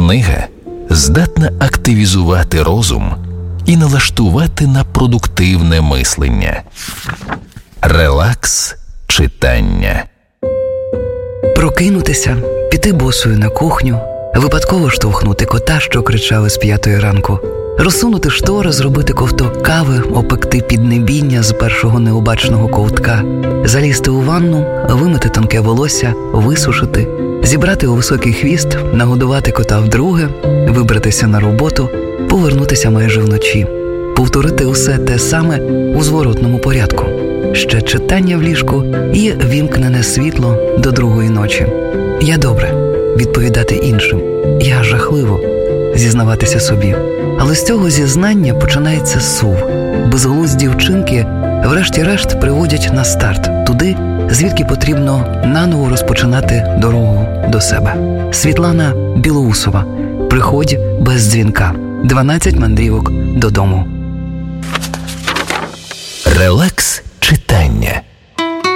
Книга здатна активізувати розум і налаштувати на продуктивне мислення. Релакс читання. Прокинутися, піти босою на кухню, випадково штовхнути кота, що кричав із 5 ранку, розсунути штори, зробити ковток кави, опекти піднебіння з першого необачного ковтка, залізти у ванну, вимити тонке волосся, висушити, зібрати у високий хвіст, нагодувати кота вдруге, вибратися на роботу, повернутися майже вночі, повторити усе те саме у зворотному порядку. Ще читання в ліжку і вімкнене світло до 2-ї ночі. Я добре, відповідати іншим. Я жахливо, зізнаватися собі. Але з цього зізнання починається сув. Безглузді вчинки врешті-решт приводять на старт, туди, звідки потрібно наново розпочинати дорогу до себе. Світлана Білоусова. Приходь без дзвінка. 12 мандрівок додому. Релакс